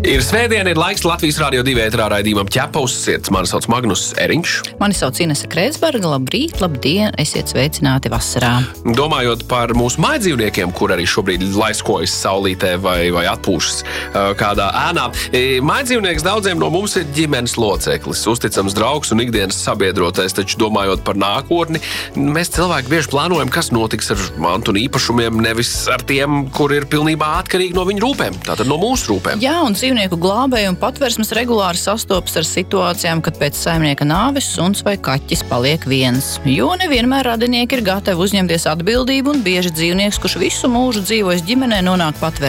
Ir svētdiena, ir laiks Latvijas Radio 2 ēterā raidījumam Ķepa uz sirds. Mani sauc Magnus Eriņš. Mani sauc Inese Kreisberga. Labrīt, labdien, esiet sveicināti vasarā. Domājot par mūsu mājdzīvniekiem, kur arī šobrīd laiskojas saulītē vai atpūšas kādā ēnā, mājdzīvnieks daudziem no mums ir ģimenes loceklis, uzticams draugs un ikdienas sabiedrotais, taču domājot par nākotni, mēs cilvēki bieži plānojam, kas notiks ar mantu un īpašumiem, nevis ar tiem, kur ir pilnībā atkarīgi no viņu rūpēm, tātad no mūsu rūpēm. Jā, un dzīvnieku glābēji un patversmes regulāri sastopas ar situācijām, kad pēc saimnieka nāves suns vai kaķis paliek viens. Jo nevienmēr radinieki ir gatavi uzņemties atbildību un bieži dzīvnieks, kurš visu mūžu dzīvojis ģimenē, nonāk patversmē